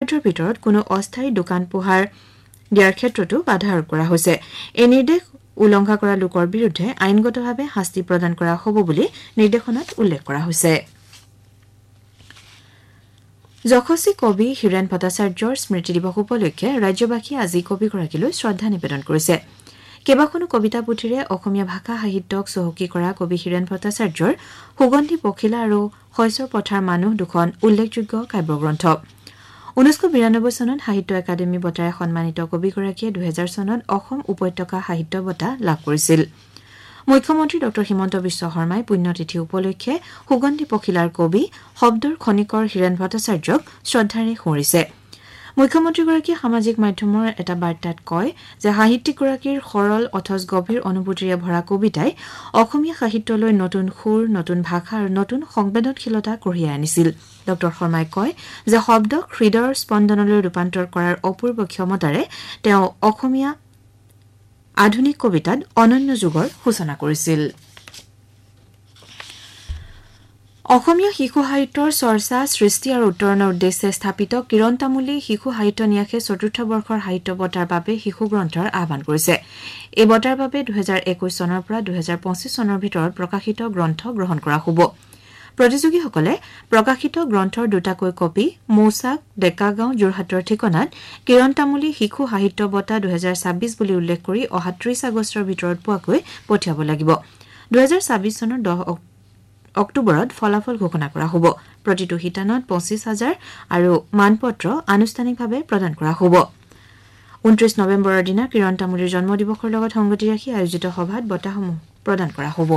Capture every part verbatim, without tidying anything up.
কাৰ্যৰ ভিতৰত কোনো অস্থায়ী দোকান পোহাৰ দিয়াৰ ক্ষেত্ৰতো বাধা আৰোপ কৰা হৈছে। এই নিৰ্দেশ উলংঘা কৰা লোকৰ বিৰুদ্ধে আইনগতভাৱে শাস্তি প্ৰদান কৰা হ'ব বুলি নিৰ্দেশনাত উল্লেখ কৰা হৈছে। যশস্বী কবি হীৰেন ভট্টাচাৰ্যৰ স্মৃতি দিৱস উপলক্ষে ৰাজ্যবাসীয়ে আজি কবিগৰাকীলৈ শ্ৰদ্ধা নিবেদন কৰিছে। কেইবাখনো কবিতা পুথিৰে অসমীয়া ভাষা সাহিত্যক চহকী কৰা কবি হীৰেন ভট্টাচাৰ্যৰ সুগন্ধি পখিলা আৰু শস্যৰ পথাৰ মানুহ দুখন উল্লেখযোগ্য কাব্যগ্ৰন্থ। ঊনৈছশ বিৰানব্বৈ চনত সাহিত্য একাডেমী বঁটাৰে সন্মানিত কবিগৰাকীয়ে দুহেজাৰ চনত অসম উপত্যকা সাহিত্য বঁটা লাভ কৰিছিল। মুখ্যমন্ত্ৰী ড হিমন্ত বিশ্ব শৰ্মাই পুণ্যতিথি উপলক্ষে সুগন্ধি পখিলাৰ কবি শব্দৰ খনিকৰ হীৰেন ভট্টাচাৰ্যক শ্ৰদ্ধাৰে সোঁৱৰিছে। মুখ্যমন্ত্ৰীগৰাকীয়ে সামাজিক মাধ্যমৰ এটা বাৰ্তাত কয় যে সাহিত্যিকগৰাকীৰ সৰল অথচ গভীৰ অনুভূতিৰে ভৰা কবিতাই অসমীয়া সাহিত্যলৈ নতুন সুৰ, নতুন ভাষা আৰু নতুন সংবেদনশীলতা কঢ়িয়াই আনিছিল। ড শৰ্মাই কয় যে শব্দক হৃদয়ৰ স্পন্দনলৈ ৰূপান্তৰ কৰাৰ অপূৰ্ব ক্ষমতাৰে তেওঁ অসমীয়া আধুনিক কবিতাত অনন্য যুগৰ সূচনা কৰিছিল। অসমীয়া শিশু সাহিত্যৰ চৰ্চা, সৃষ্টি আৰু উত্তৰণৰ উদ্দেশ্যে স্থাপিত কিৰণ তামুলী শিশু সাহিত্য ন্যাসে চতুৰ্থ বৰ্ষৰ সাহিত্য বঁটাৰ বাবে শিশু গ্ৰন্থৰ আহ্বান কৰিছে। এই বঁটাৰ বাবে দুহেজাৰ একৈশ চনৰ পৰা দুহেজাৰ পঁচিছ চনৰ ভিতৰত প্ৰকাশিত গ্ৰন্থ গ্ৰহণ কৰা হ'ব। প্ৰতিযোগীসকলে প্ৰকাশিত গ্ৰন্থৰ দুটাকৈ কপি মৌচাক, ডেকাগাঁও, যোৰহাটৰ ঠিকনাত কিৰণ তামুলী শিশু সাহিত্য বঁটা দুহেজাৰ ছাব্বিছ বুলি উল্লেখ কৰি অহা ত্ৰিশ আগষ্টৰ ভিতৰত পোৱাকৈ পঠিয়াব লাগিব। দুহেজাৰ ছাব্বিছ চনৰ দহ অক্টোবৰত ফলাফল ঘোষণা কৰা হ'ব। প্ৰতিটো শিতানত পঁচিছ হাজাৰ আৰু মানপত্ৰ আনুষ্ঠানিকভাৱে প্ৰদান কৰা হ'ব। ঊনত্ৰিশ নৱেম্বৰৰ দিনা কিৰণ তামুলীৰ জন্মদিৱসৰ লগত সংগতি ৰাখি আয়োজিত সভাত বঁটাসমূহ প্ৰদান কৰা হ'ব।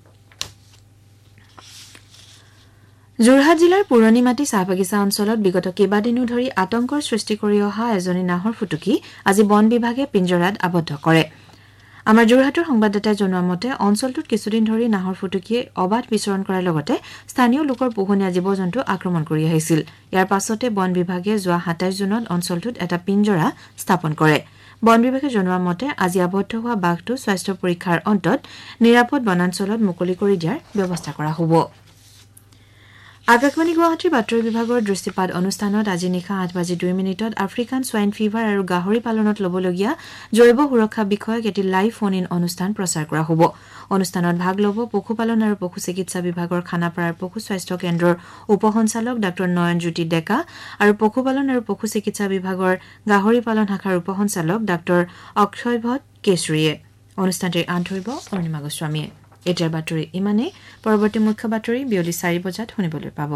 যোৰহাট জিলাৰ পুৰণিমাটি চাহ বাগিচা অঞ্চলত বিগত কেইবাদিনো ধৰি আতংকৰ সৃষ্টি কৰি অহা এজনী নাহৰ ফুটুকী আজি বন বিভাগে পিঞ্জৰাত আবদ্ধ কৰে। আমাৰ যোৰহাটৰ সংবাদদাতাই জনোৱা মতে অঞ্চলটোত কিছুদিন ধৰি নাহৰ ফুটুকীয়ে অবাধ বিচৰণ কৰাৰ লগতে স্থানীয় লোকৰ পোহনীয়া জীৱ জন্তু আক্ৰমণ কৰি আহিছিল। ইয়াৰ পাছতে বন বিভাগে যোৱা সাতাইশ জুনত অঞ্চলটোত এটা পিঞ্জৰা স্থাপন কৰে। বন বিভাগে জনোৱা মতে আজি আবদ্ধ হোৱা বাঘটো স্বাস্থ্য পৰীক্ষাৰ অন্তত নিৰাপদ বনাঞ্চলত মুকলি কৰি দিয়াৰ ব্যৱস্থা কৰা হ'ব। আকাশবাণী গুৱাহাটীৰ বাতৰি বিভাগৰ দৃষ্টিপাত অনুষ্ঠানত আজি নিশা আঠ বাজি দুই মিনিটত আফ্ৰিকান স্বাইন ফিভাৰ আৰু গাহৰি পালনত ল'বলগীয়া জৈৱ সুৰক্ষা বিষয়ক এটি লাইভ ফোন ইন অনুষ্ঠান প্ৰচাৰ কৰা হ'ব। অনুষ্ঠানত ভাগ ল'ব পশুপালন আৰু পশু চিকিৎসা বিভাগৰ খানাপাৰাৰ পশু স্বাস্থ্য কেন্দ্ৰৰ উপ সঞ্চালক ডাঃ নয়নজ্যোতি ডেকা আৰু পশুপালন আৰু পশু চিকিৎসা বিভাগৰ গাহৰি পালন শাখাৰ উপ সঞ্চালক ডাঃ অক্ষয়ভট কেশৰীয়ে। অনুষ্ঠানটিৰ আন ধৰিব অৰুণিমা গোস্বামীয়ে। এতিয়াৰ বাতৰি ইমানেই। পৰৱৰ্তী মুখ্য বাতৰি বিয়লি চাৰি বজাত শুনিবলৈ পাব।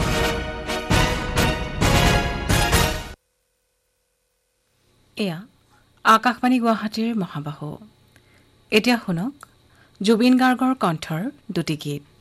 এয়া আকাশবাণী গুৱাহাটীৰ মহাবাহু। এতিয়া শুনক জুবিন গাৰ্গৰ কণ্ঠৰ দুটি গীত।